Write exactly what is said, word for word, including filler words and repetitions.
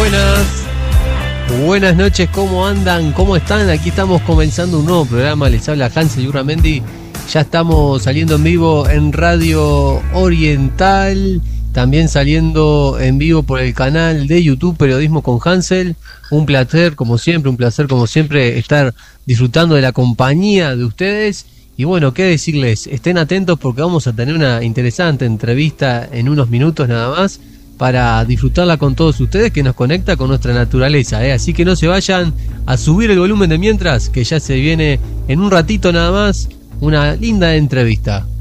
buenas. Buenas noches, ¿cómo andan? ¿Cómo están? Aquí estamos comenzando un nuevo programa. Les habla Hansel Yurramendi. Ya estamos saliendo en vivo en Radio Oriental. También saliendo en vivo por el canal de YouTube Periodismo con Hansel. Un placer, como siempre, un placer, como siempre, estar disfrutando de la compañía de ustedes. Y bueno, qué decirles, estén atentos porque vamos a tener una interesante entrevista en unos minutos nada más, para disfrutarla con todos ustedes, que nos conecta con nuestra naturaleza, ¿eh? Así que no se vayan a subir el volumen de mientras, que ya se viene en un ratito nada más una linda entrevista.